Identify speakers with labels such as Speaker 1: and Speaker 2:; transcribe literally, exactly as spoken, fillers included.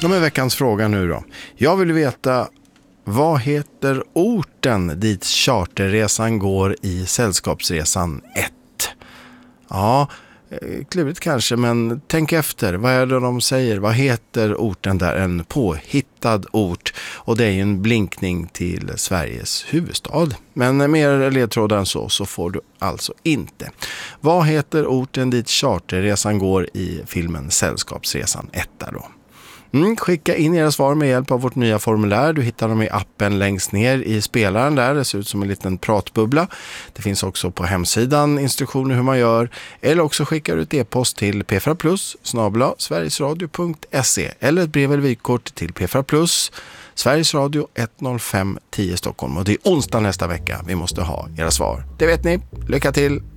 Speaker 1: Ja, men veckans fråga nu då. Jag vill veta, vad heter orten dit charterresan går i Sällskapsresan ett? Ja, klurigt kanske, men tänk efter. Vad är det de säger? Vad heter orten där? En påhittad ort. Och det är ju en blinkning till Sveriges huvudstad. Men mer ledtrådar än så, så får du alltså inte. Vad heter orten dit charterresan går i filmen Sällskapsresan ett då? Mm, skicka in era svar med hjälp av vårt nya formulär. Du hittar dem i appen längst ner i spelaren där. Det ser ut som en liten pratbubbla. Det finns också på hemsidan instruktioner hur man gör. Eller också skickar du ett e-post till p fyra plus snabel-a sverigesradio punkt se eller ett brev eller vykort till p fyra plus Sveriges Radio ett noll fem tio Stockholm. Och det är onsdag nästa vecka vi måste ha era svar. Det vet ni. Lycka till!